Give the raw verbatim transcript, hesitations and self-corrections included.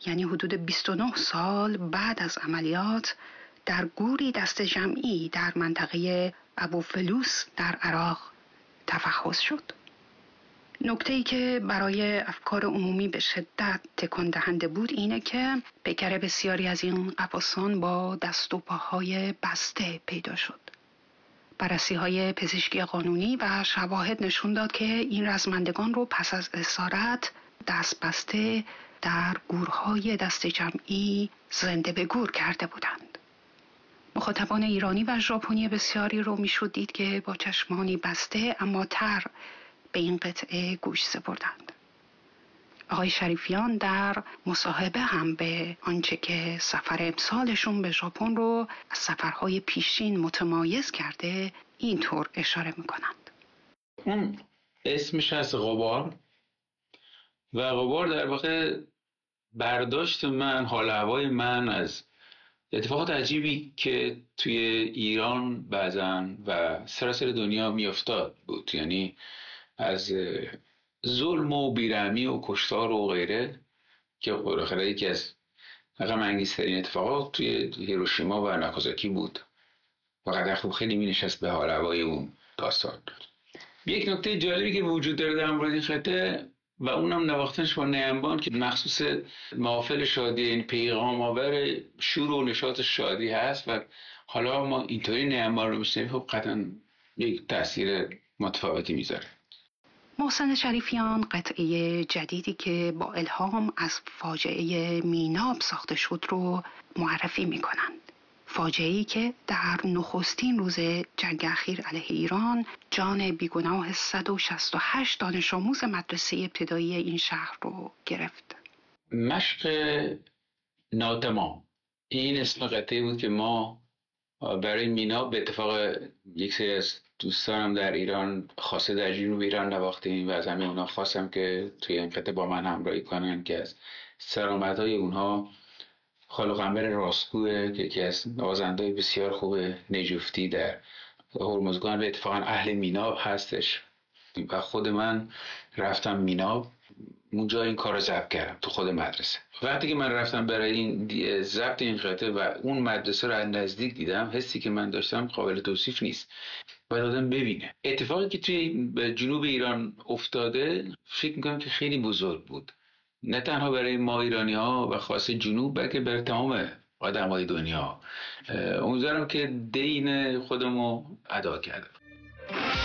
یعنی حدود بیست و نه سال بعد از عملیات در گوری دست جمعی در منطقه ابوفلوس در عراق تفحص شد. نکته‌ای که برای افکار عمومی به شدت تکان دهنده بود اینه که پیکر بسیاری از این قفاسان با دست و پاهای بسته پیدا شد. بررسی‌های پزشکی قانونی و شواهد نشون داد که این رزمندگان رو پس از اسارت دست بسته در گورهای دست جمعی زنده به گور کرده بودند. مخاطبان ایرانی و ژاپنی بسیاری رو میشد دید که با چشمانی بسته اما تر به این قطعه گوش سپردند. آقای شریفیان در مصاحبه هم به آنچه که سفر امسالشون به ژاپن رو از سفرهای پیشین متمایز کرده اینطور اشاره میکنند. اون اسمش از غبار و غبار در واقع برداشت من، حال هوای من از اتفاقات عجیبی که توی ایران بعضن و سراسر دنیا میافتاد بود، یعنی از ظلم و بیرحمی و کشتار و غیره که بالاخره یکی از غم انگیزترین اتفاقات توی هیروشیما و ناکازاکی بود و قدر خوب خیلی می نشست به حال هوای اون داستان. یک نکته جالبی که وجود داره در مورد این خطه و اونم نواختنش با نیمبان که مخصوص محافل شادی، این پیغام آور شور و نشاط شادی هست و حالا ما اینطوری نیمبان رو میشنیم، خب قطعا یک تاثیر متفاوتی میذاره. محسن شریفیان قطعه جدیدی که با الهام از فاجعه میناب ساخته شد رو معرفی میکنند. فاجعه‌ای که در نخستین روز جنگ اخیر علیه ایران جان بیگناه صد و شصت و هشت دانش آموز مدرسه ابتدایی این شهر رو گرفت. مشق ناتمام این اسم قطعه بود که ما برای میناب به اتفاق یک سری از دوستانم در ایران خاصه در جنوب ایران نواختیم و از همه اونا خواستم که توی این قطعه با من همراهی کنن که از سرآمدهای اونها خالق قنبر راستگوه که یکی از نوازندهای بسیار خوب نجفتی در هرمزگان و اتفاقا اهل میناب هستش و خود من رفتم میناب اونجا این کار رو ضبط کردم تو خود مدرسه. وقتی که من رفتم برای این ضبط این قطعه و اون مدرسه رو از نزدیک دیدم، حسی که من داشتم قابل توصیف نیست. باید آدم ببینه. اتفاقی که توی جنوب ایران افتاده فکر میکنم که خیلی بزرگ بود، نه تنها برای ما ایرانی ها و خاصه جنوب بلکه برای تمام آدمای دنیا. امیدوارم که دین خودمو ادا کرده.